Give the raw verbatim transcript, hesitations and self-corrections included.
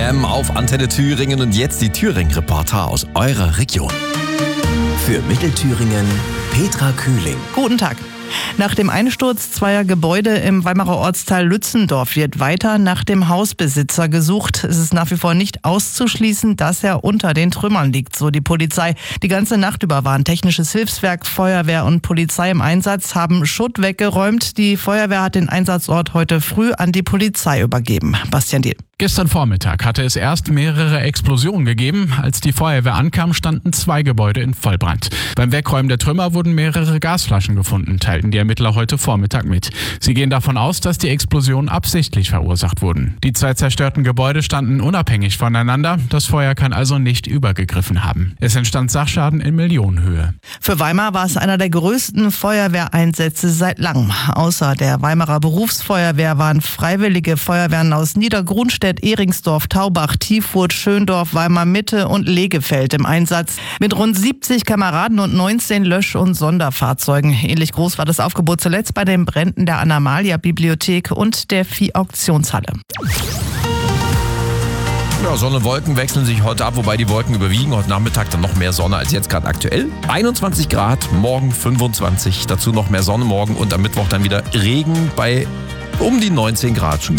M auf Antenne Thüringen und jetzt die Thüringen-Reporter aus eurer Region. Für Mittelthüringen Petra Kühling. Guten Tag. Nach dem Einsturz zweier Gebäude im Weimarer Ortsteil Lützendorf wird weiter nach dem Hausbesitzer gesucht. Es ist nach wie vor nicht auszuschließen, dass er unter den Trümmern liegt, so die Polizei. Die ganze Nacht über waren technisches Hilfswerk, Feuerwehr und Polizei im Einsatz, haben Schutt weggeräumt. Die Feuerwehr hat den Einsatzort heute früh an die Polizei übergeben. Bastian Diel. Gestern Vormittag hatte es erst mehrere Explosionen gegeben. Als die Feuerwehr ankam, standen zwei Gebäude in Vollbrand. Beim Wegräumen der Trümmer wurden mehrere Gasflaschen gefunden, teilten die Ermittler heute Vormittag mit. Sie gehen davon aus, dass die Explosionen absichtlich verursacht wurden. Die zwei zerstörten Gebäude standen unabhängig voneinander. Das Feuer kann also nicht übergegriffen haben. Es entstand Sachschaden in Millionenhöhe. Für Weimar war es einer der größten Feuerwehreinsätze seit langem. Außer der Weimarer Berufsfeuerwehr waren freiwillige Feuerwehren aus Niedergrunstedt, Ehringsdorf, Taubach, Tiefurt, Schöndorf, Weimar Mitte und Legefeld im Einsatz. Mit rund siebzig Kameraden und neunzehn Lösch- und Sonderfahrzeugen. Ähnlich groß war das Aufgebot zuletzt bei den Bränden der Anna-Malia-Bibliothek und der Vieh-Auktionshalle. Ja, Sonne und Wolken wechseln sich heute ab, wobei die Wolken überwiegen. Heute Nachmittag dann noch mehr Sonne als jetzt gerade aktuell. einundzwanzig Grad, morgen fünfundzwanzig, dazu noch mehr Sonne morgen und am Mittwoch dann wieder Regen bei um die neunzehn Grad.